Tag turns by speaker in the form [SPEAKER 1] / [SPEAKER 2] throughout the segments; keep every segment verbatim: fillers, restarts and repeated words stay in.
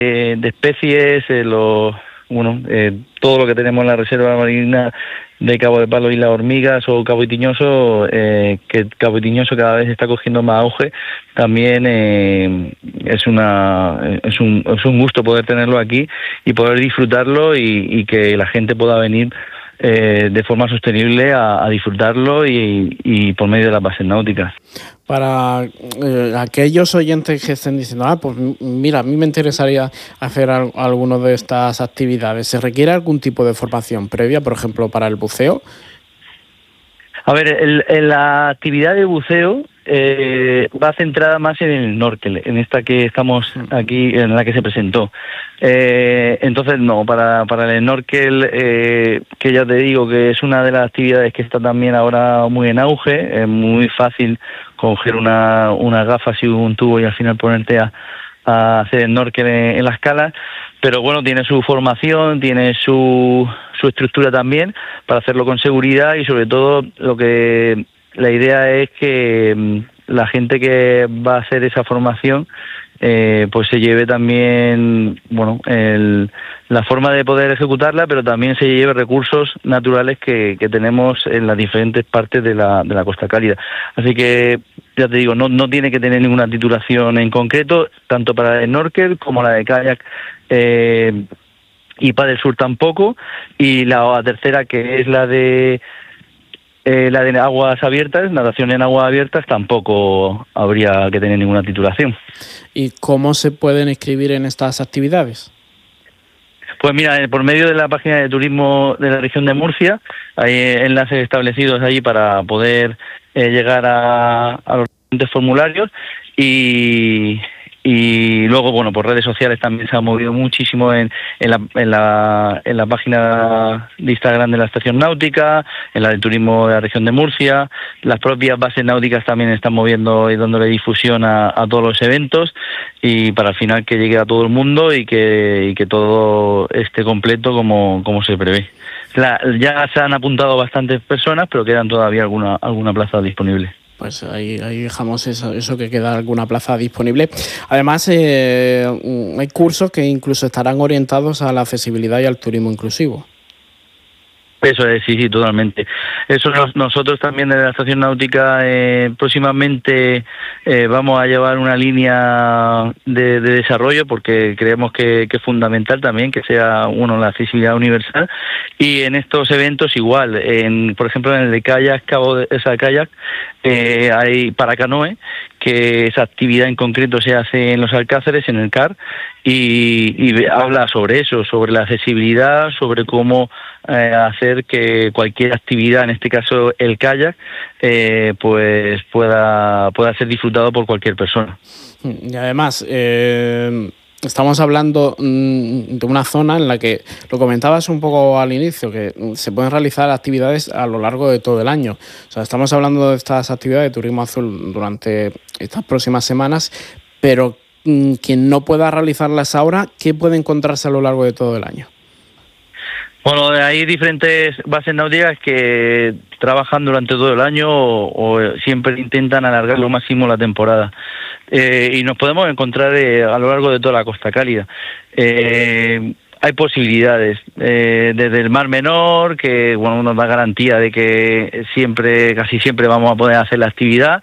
[SPEAKER 1] de, de especies, eh, los, bueno, eh, todo lo que tenemos en la reserva marina de Cabo de Palos y las hormigas o Cabo Itiñoso, eh, que Cabo Itiñoso cada vez está cogiendo más auge, también eh, es una es un, es un gusto poder tenerlo aquí y poder disfrutarlo y, y que la gente pueda venir eh, de forma sostenible a, a disfrutarlo y, y por medio de las bases náuticas.
[SPEAKER 2] Para eh, aquellos oyentes que estén diciendo, ah, pues mira, a mí me interesaría hacer al, alguna de estas actividades, ¿se requiere algún tipo de formación previa, por ejemplo, para el buceo?
[SPEAKER 1] A ver, el, el, la actividad de buceo eh, va centrada más en el snorkel, en esta que estamos aquí, en la que se presentó. Eh, entonces, no, para, para el snorkel, eh, que ya te digo que es una de las actividades que está también ahora muy en auge, es muy fácil coger una, unas gafas y un tubo y al final ponerte a, a hacer snorkel en, en las calas, pero bueno, tiene su formación, tiene su, su estructura también para hacerlo con seguridad y sobre todo lo que la idea es que la gente que va a hacer esa formación eh, pues se lleve también, bueno, el, la forma de poder ejecutarla, pero también se lleve recursos naturales que, que tenemos en las diferentes partes de la, de la Costa Cálida. Así que, ya te digo, no, no tiene que tener ninguna titulación en concreto, tanto para el snorkel como la de kayak, eh, y para el sur tampoco, y la tercera, que es la de Eh, la de aguas abiertas, natación en aguas abiertas, tampoco habría que tener ninguna titulación.
[SPEAKER 2] ¿Y cómo se pueden inscribir en estas actividades?
[SPEAKER 1] Pues mira, por medio de la página de turismo de la región de Murcia, hay enlaces establecidos allí para poder eh, llegar a, a los diferentes formularios y... Y luego, bueno, por redes sociales también se ha movido muchísimo en, en, la, en, la, en la página de Instagram de la Estación Náutica, en la del turismo de la región de Murcia. Las propias bases náuticas también están moviendo y dándole difusión a, a todos los eventos y para al final que llegue a todo el mundo y que, y que todo esté completo como, como se prevé. La, ya se han apuntado bastantes personas, pero quedan todavía alguna, alguna plaza disponible.
[SPEAKER 2] Pues ahí, ahí dejamos eso, eso que queda alguna plaza disponible. Además, eh, hay cursos que incluso estarán orientados a la accesibilidad y al turismo inclusivo.
[SPEAKER 1] Eso es, sí, sí, totalmente. Eso nos, nosotros también de la Estación Náutica eh, próximamente eh, vamos a llevar una línea de, de desarrollo porque creemos que, que es fundamental también que sea, uno, la accesibilidad universal y en estos eventos igual, en, por ejemplo en el de kayak, cabo de esa kayak, eh, hay para canoe, que esa actividad en concreto se hace en los Alcáceres, en el C A R, y, y habla sobre eso, sobre la accesibilidad, sobre cómo eh, hacer que cualquier actividad, en este caso el kayak, eh, pues pueda, pueda ser disfrutado por cualquier persona.
[SPEAKER 2] Y además, eh, estamos hablando mmm, de una zona en la que, lo comentabas un poco al inicio, que se pueden realizar actividades a lo largo de todo el año. O sea, estamos hablando de estas actividades de turismo azul durante estas próximas semanas, pero mmm, quien no pueda realizarlas ahora, ¿qué puede encontrarse a lo largo de todo el año?
[SPEAKER 1] Bueno, hay diferentes bases náuticas que trabajan durante todo el año o, o siempre intentan alargar lo máximo la temporada. Eh, y nos podemos encontrar eh, a lo largo de toda la Costa Cálida. Eh, hay posibilidades, eh, desde el Mar Menor, que bueno nos da garantía de que siempre, casi siempre vamos a poder hacer la actividad.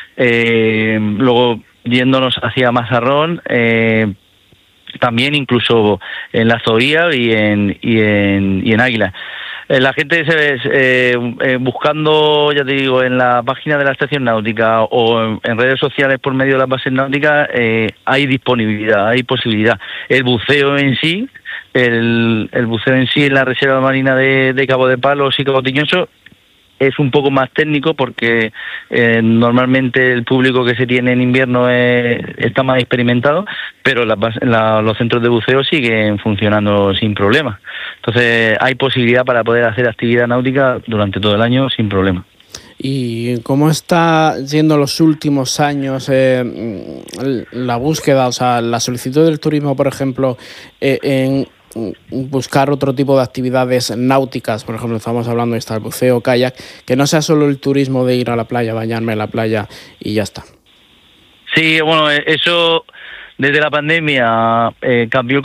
[SPEAKER 1] Eh, luego, yéndonos hacia Mazarrón, eh, también incluso en la Zoía y en y en, y en Águila. Eh, la gente se eh, eh, buscando, ya te digo, en la página de la Estación Náutica o en, en redes sociales por medio de las bases náuticas, eh, hay disponibilidad, hay posibilidad. El buceo en sí, el, el buceo en sí en la Reserva Marina de, de Cabo de Palos y Cabo Tiñoso es un poco más técnico porque eh, normalmente el público que se tiene en invierno es, está más experimentado, pero la, la, los centros de buceo siguen funcionando sin problema. Entonces hay posibilidad para poder hacer actividad náutica durante todo el año sin problema.
[SPEAKER 2] ¿Y cómo está yendo los últimos años eh, la búsqueda, o sea, la solicitud del turismo, por ejemplo, eh, en buscar otro tipo de actividades náuticas? Por ejemplo, estamos hablando de estar buceo, kayak, que no sea solo el turismo de ir a la playa, bañarme en la playa y ya está.
[SPEAKER 1] Sí, bueno, eso desde la pandemia eh, cambió